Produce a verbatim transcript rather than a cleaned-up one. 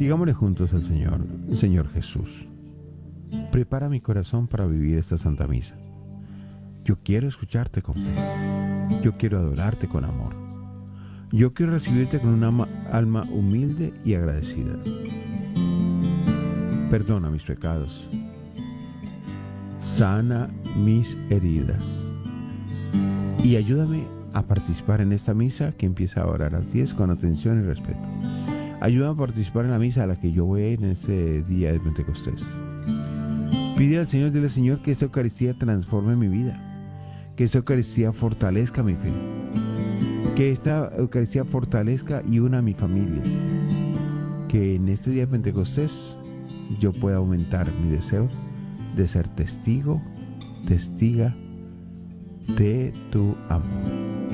Digámosle juntos al Señor: Señor Jesús, prepara mi corazón para vivir esta Santa Misa. Yo quiero escucharte con fe. Yo quiero adorarte con amor. Yo quiero recibirte con una alma humilde y agradecida. Perdona mis pecados. Sana mis heridas. Y ayúdame a participar en esta misa que empieza ahora a las diez con atención y respeto. Ayúdame a participar en la misa a la que yo voy a ir en este día de Pentecostés. Pide al Señor, dile al Señor que esta Eucaristía transforme mi vida. Que esta Eucaristía fortalezca mi fe. Que esta Eucaristía fortalezca y una a mi familia. Que en este día de Pentecostés yo pueda aumentar mi deseo de ser testigo, testiga de tu amor.